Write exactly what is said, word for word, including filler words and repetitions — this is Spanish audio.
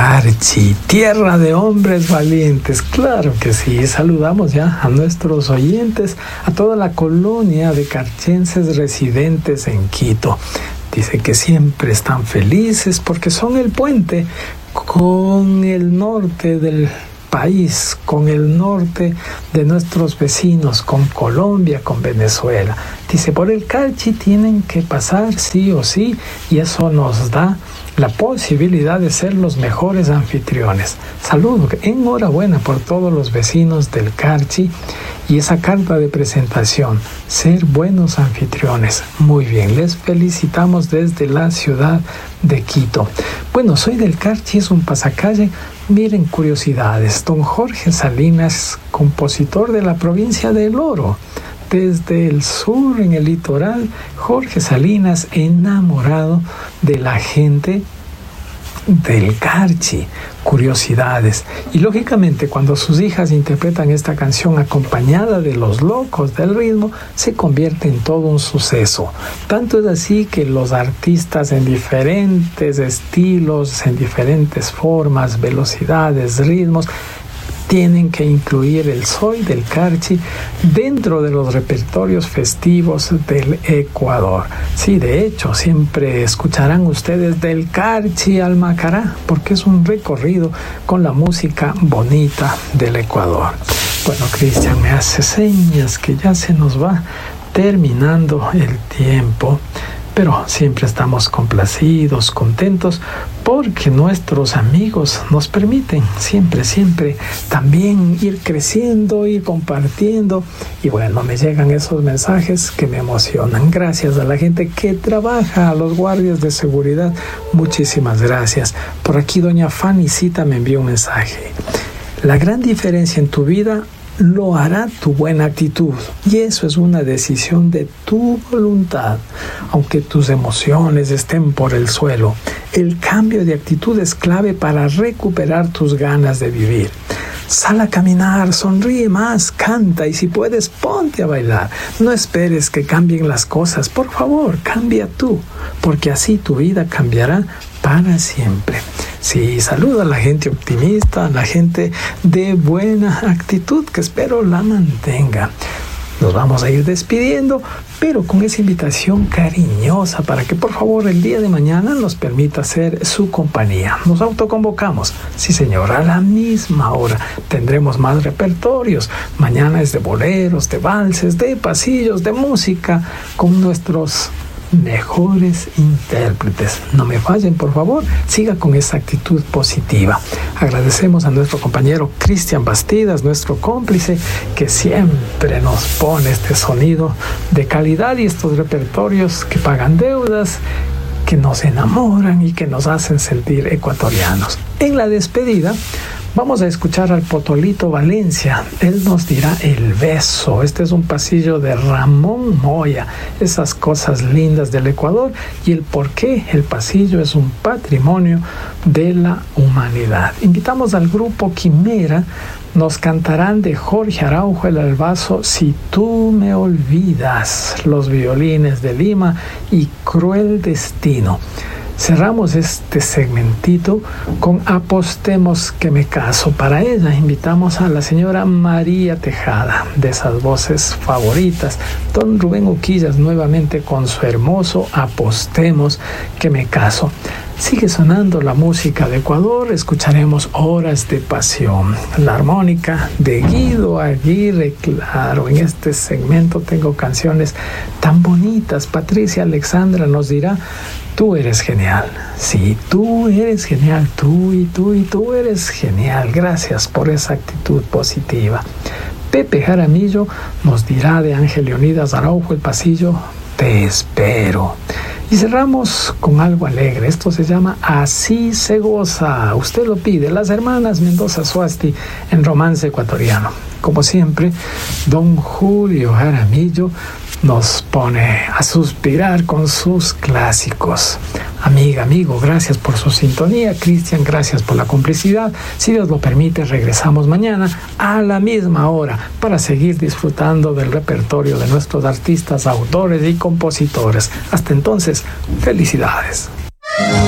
Carchi, tierra de hombres valientes. Claro que sí. Saludamos ya a nuestros oyentes, a toda la colonia de carchenses residentes en Quito. Dice que siempre están felices porque son el puente con el norte del país, con el norte de nuestros vecinos, con Colombia, con Venezuela. Dice, por el Carchi tienen que pasar sí o sí, y eso nos da la posibilidad de ser los mejores anfitriones. Saludo, enhorabuena por todos los vecinos del Carchi y esa carta de presentación, ser buenos anfitriones. Muy bien, les felicitamos desde la ciudad de Quito. Bueno, soy del Carchi, es un pasacalle. Miren curiosidades, don Jorge Salinas, compositor de la provincia del Oro. Desde el sur, en el litoral, Jorge Salinas, enamorado de la gente del Carchi. Curiosidades. Y lógicamente, cuando sus hijas interpretan esta canción acompañada de los locos del ritmo, se convierte en todo un suceso. Tanto es así que los artistas en diferentes estilos, en diferentes formas, velocidades, ritmos, tienen que incluir el Soy del Carchi dentro de los repertorios festivos del Ecuador. Sí, de hecho, siempre escucharán ustedes del Carchi al Macará, porque es un recorrido con la música bonita del Ecuador. Bueno, Cristian me hace señas que ya se nos va terminando el tiempo, pero siempre estamos complacidos, contentos, porque nuestros amigos nos permiten siempre, siempre también ir creciendo, ir compartiendo. Y bueno, me llegan esos mensajes que me emocionan. Gracias a la gente que trabaja, a los guardias de seguridad. Muchísimas gracias. Por aquí doña Fanicita me envió un mensaje. La gran diferencia en tu vida lo hará tu buena actitud, y eso es una decisión de tu voluntad. Aunque tus emociones estén por el suelo, el cambio de actitud es clave para recuperar tus ganas de vivir. Sal a caminar, sonríe más, canta, y si puedes, ponte a bailar. No esperes que cambien las cosas, por favor, cambia tú, porque así tu vida cambiará para siempre. Sí, saludo a la gente optimista, a la gente de buena actitud, que espero la mantenga. Nos vamos a ir despidiendo, pero con esa invitación cariñosa para que por favor el día de mañana nos permita ser su compañía. Nos autoconvocamos. Sí, señor, a la misma hora tendremos más repertorios. Mañana es de boleros, de valses, de pasillos, de música, con nuestros mejores intérpretes. No me fallen, por favor, siga con esa actitud positiva. Agradecemos a nuestro compañero Cristian Bastidas, nuestro cómplice, que siempre nos pone este sonido de calidad y estos repertorios que pagan deudas, que nos enamoran y que nos hacen sentir ecuatorianos. En la despedida vamos a escuchar al Potolito Valencia. Él nos dirá El Beso. Este es un pasillo de Ramón Moya. Esas cosas lindas del Ecuador y el por qué el pasillo es un patrimonio de la humanidad. Invitamos al grupo Quimera. Nos cantarán de Jorge Araujo el Albazo, Si tú me olvidas, los violines de Lima y Cruel Destino. Cerramos este segmentito con Apostemos que me caso. Para ella invitamos a la señora María Tejada, de esas voces favoritas. Don Rubén Uquillas nuevamente con su hermoso Apostemos que me caso. Sigue sonando la música de Ecuador, escucharemos Horas de Pasión, la armónica de Guido Aguirre. Claro, en este segmento tengo canciones tan bonitas. Patricia Alexandra nos dirá, tú eres genial. Sí, tú eres genial, tú y tú y tú eres genial. Gracias por esa actitud positiva. Pepe Jaramillo nos dirá de Ángel Leonidas Araujo el pasillo, Te espero. Y cerramos con algo alegre. Esto se llama Así se goza. Usted lo pide. Las hermanas Mendoza Suasti en Romance Ecuatoriano. Como siempre, don Julio Jaramillo nos pone a suspirar con sus clásicos. Amiga, amigo, gracias por su sintonía. Cristian, gracias por la complicidad. Si Dios lo permite, regresamos mañana a la misma hora para seguir disfrutando del repertorio de nuestros artistas, autores y compositores. Hasta entonces, felicidades.